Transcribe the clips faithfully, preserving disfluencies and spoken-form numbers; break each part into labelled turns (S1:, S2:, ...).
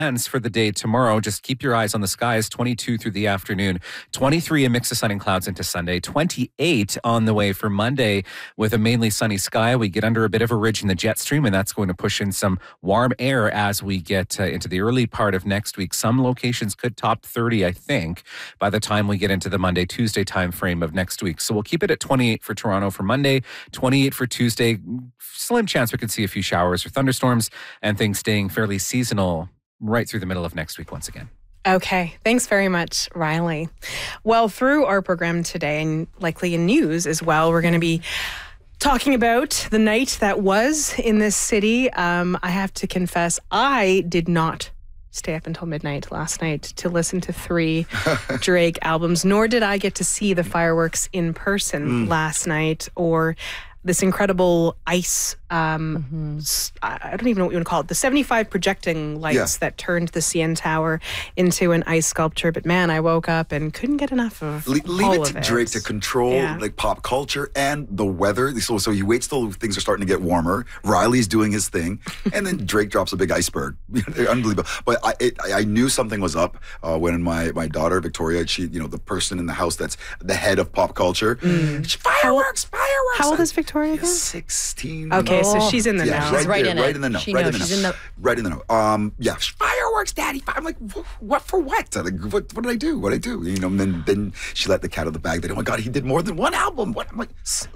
S1: plans for the day tomorrow. Just keep your eyes on the skies. twenty-two through the afternoon, twenty-three a mix of sun and clouds into Sunday, twenty-eight on the way for Monday with a mainly sunny sky. We get under a bit of a ridge in the jet stream, and that's going to push in some warm air as we get uh, into the early part of next week. Some locations could top thirty, I think, by the time we get into the Monday, Tuesday time frame of next week. So we'll keep it at twenty-eight for Toronto for Monday, twenty-eight for Tuesday. Slim chance we could see a few showers or thunderstorms, and things staying fairly seasonal right through the middle of next week once again.
S2: Okay. Thanks very much, Riley. Well, through our program today, and likely in news as well, we're going to be talking about the night that was in this city. Um, I have to confess, I did not stay up until midnight last night to listen to three Drake albums, nor did I get to see the fireworks in person mm. last night, or this incredible ice, um, mm-hmm. I don't even know what you want to call it, the seventy-five projecting lights yeah. that turned the C N Tower into an ice sculpture. But man, I woke up and couldn't get enough of
S3: Le- Leave
S2: all
S3: it to
S2: of it.
S3: Drake to control yeah. like pop culture and the weather. So, so he waits till things are starting to get warmer. Riley's doing his thing, and then Drake drops a big iceberg. Unbelievable. But I, it, I knew something was up uh, when my, my daughter Victoria, she, you know, the person in the house that's the head of pop culture, mm. she, fireworks,
S2: how,
S3: fireworks.
S2: How old is Victoria again?
S3: sixteen.
S2: Okay,
S3: oh.
S2: so she's in the
S3: yeah,
S2: know.
S3: Right,
S4: right
S3: there,
S4: in
S3: right
S4: it.
S3: in the know.
S4: She
S3: right
S4: knows
S3: in the
S4: she's
S3: know.
S4: in the
S3: right in the know. Um, yeah, fireworks, Daddy. I'm like, what for? What? Like, what? What did I do? What did I do? You know. And then, then she let the cat out of the bag. That oh my God, he did more than one album. What? I'm like,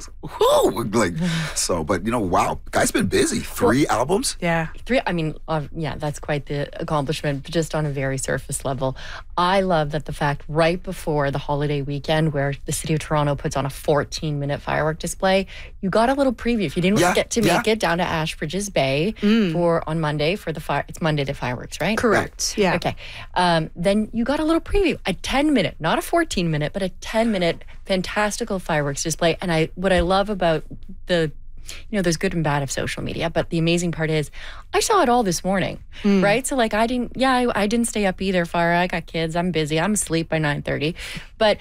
S3: who? Like, so. But you know, wow, guy's been busy. Three well, albums.
S2: Yeah,
S4: three. I mean, uh, yeah, that's quite the accomplishment. But just on a very surface level, I love that the fact right before the holiday weekend, where the city of Toronto puts on a fourteen minute firework display, you got a little preview. If you didn't
S3: yeah,
S4: get to
S3: yeah.
S4: make it down to Ashbridges Bay mm. for on Monday for the fire, it's Monday the fireworks, right?
S2: Correct. Yeah.
S4: Okay. Um, then you got a little preview, a ten minute, not a fourteen minute, but a ten minute fantastical fireworks display. And I, what I love about the, you know, there's good and bad of social media, but the amazing part is I saw it all this morning, mm. right? So like I didn't, yeah, I, I didn't stay up either, Farah. I got kids. I'm busy. I'm asleep by nine thirty. But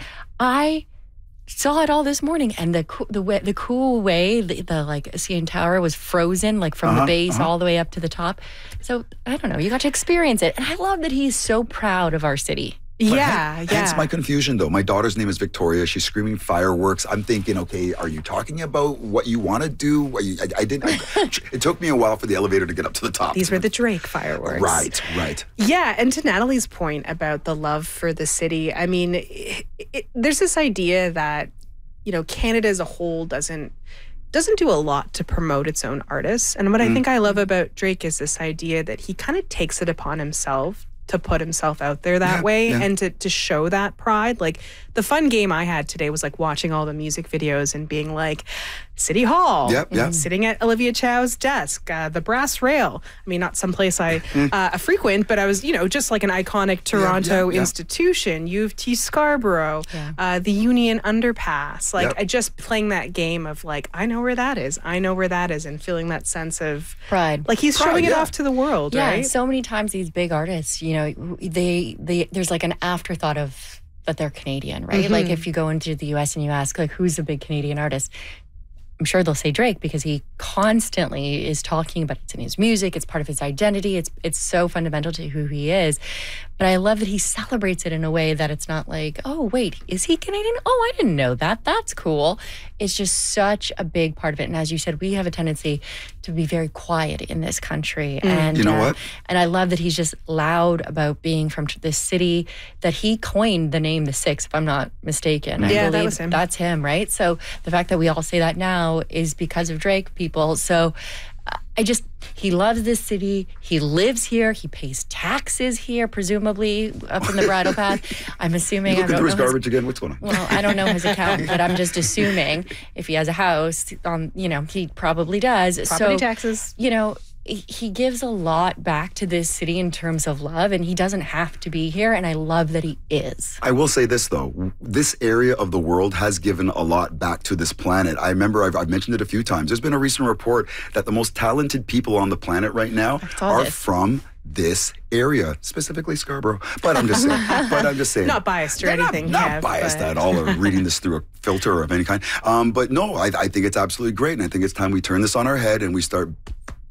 S4: I saw it all this morning, and the the way, the cool way the, the like C N Tower was frozen, like from uh-huh, the base uh-huh. all the way up to the top. So I don't know, you got to experience it, and I love that he's so proud of our city.
S2: Yeah,
S3: hence,
S2: yeah.
S3: Hence my confusion, though. My daughter's name is Victoria. She's screaming fireworks. I'm thinking, okay, are you talking about what you want to do? You, I, I didn't. I, it took me a while for the elevator to get up to the top.
S2: These were the Drake fireworks.
S3: Right, right.
S2: Yeah, and to Natalie's point about the love for the city, I mean, it, it, there's this idea that, you know, Canada as a whole doesn't doesn't do a lot to promote its own artists. And what mm. I think I love about Drake is this idea that he kind of takes it upon himself to put himself out there that
S3: yeah,
S2: way
S3: yeah.
S2: and to, to show that pride. Like the fun game I had today was like watching all the music videos and being like, City Hall,
S3: yep, yep.
S2: sitting at Olivia Chow's desk, uh, the Brass Rail. I mean, not someplace I uh, frequent, but I was, you know, just like an iconic Toronto yeah, yeah, institution, yeah. U of T Scarborough, yeah. uh, the Union Underpass. Like yep. I just playing that game of like, I know where that is. I know where that is. And feeling that sense of
S4: pride.
S2: Like he's
S3: pride,
S2: showing
S3: yeah.
S2: it off to the world,
S4: yeah,
S2: right?
S4: And so many times these big artists, you know, they, they there's like an afterthought of that they're Canadian, right? Mm-hmm. Like if you go into the U S and you ask like, who's a big Canadian artist? I'm sure they'll say Drake because he constantly is talking about it. It's in his music. It's part of his identity. It's it's so fundamental to who he is. But I love that he celebrates it in a way that it's not like, oh, wait, is he Canadian? Oh, I didn't know that. That's cool. It's just such a big part of it. And as you said, we have a tendency to be very quiet in this country. Mm. And
S3: you know
S4: uh,
S3: what?
S4: And I love that he's just loud about being from this city that he coined the name The Six, if I'm not mistaken.
S2: Yeah,
S4: I believe
S2: that was him.
S4: That's him, right? So the fact that we all say that now is because of Drake people. So I just, he loves this city. He lives here. He pays taxes here, presumably up in the Bridle Path. I'm assuming.
S3: You looking
S4: I don't
S3: through his
S4: know
S3: garbage
S4: his,
S3: again? What's going on?
S4: Well, I don't know his account, but I'm just assuming if he has a house, um, you know, he probably does.
S2: Property
S4: so,
S2: taxes.
S4: You know, he gives a lot back to this city in terms of love, and he doesn't have to be here, and I love that he is.
S3: I will say this, though. This area of the world has given a lot back to this planet. I remember I've, I've mentioned it a few times. There's been a recent report that the most talented people on the planet right now are
S4: this.
S3: from this area, specifically Scarborough. But I'm just saying. but I'm just saying.
S2: Not biased or
S3: They're
S2: anything.
S3: Not, not
S2: Kev,
S3: biased
S2: but...
S3: at all, or reading this through a filter of any kind. Um, but no, I, I think it's absolutely great, and I think it's time we turn this on our head and we start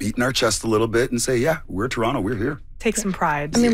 S3: beating our chest a little bit and say, yeah, we're Toronto, we're here.
S2: Take some pride.
S4: I mean,